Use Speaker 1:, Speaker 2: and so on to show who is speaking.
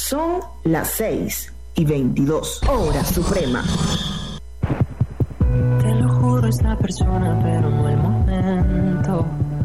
Speaker 1: Son las 6:22, hora suprema.
Speaker 2: Te lo juro, es la persona, pero no el momento.